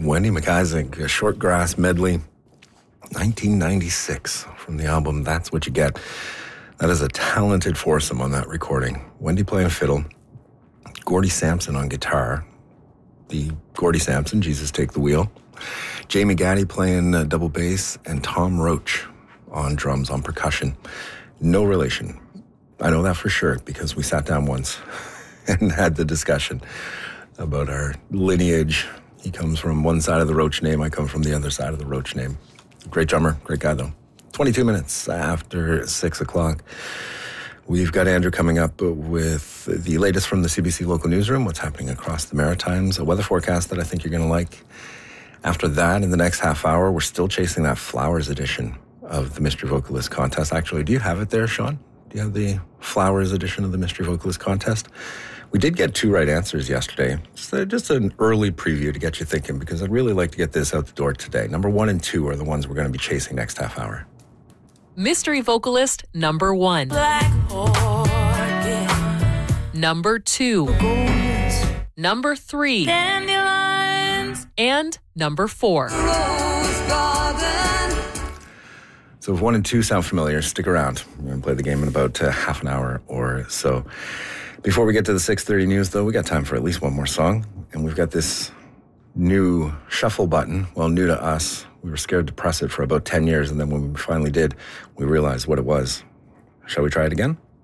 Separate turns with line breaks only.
Wendy McIsaac, a Short Grass medley, 1996, from the album That's What You Get. That is a talented foursome on that recording. Wendy playing fiddle, Gordie Sampson on guitar, the Gordie Sampson, Jesus Take the Wheel, Jamie Gaddy playing double bass, and Tom Roach on drums, on percussion. No relation. I know that for sure because we sat down once and had the discussion about our lineage. He comes from one side of the Roach name. I come from the other side of the Roach name. Great drummer, great guy though. 22 minutes after 6 o'clock. We've got Andrew coming up with the latest from the CBC local newsroom, what's happening across the Maritimes, a weather forecast that I think you're going to like. After that, in the next half hour, we're still chasing that Flowers edition of the Mystery Vocalist Contest. Actually, do you have it there, Sean? Do you have the Flowers edition of the Mystery Vocalist Contest? We did get 2 right answers yesterday. Just an early preview to get you thinking, because I'd really like to get this out the door today. Number 1 and 2 are the ones we're going to be chasing next half hour.
Mystery Vocalist number 1.
Black orchid.
Number 2. Number 3.
Dandelions.
And number 4.
Rose garden.
So if 1 and 2 sound familiar, stick around. We're going to play the game in about half an hour or so. Before we get to the 6:30 news, though, we got time for at least one more song. And we've got this new shuffle button. Well, new to us. We were scared to press it for about 10 years. And then when we finally did, we realized what it was. Shall we try it again?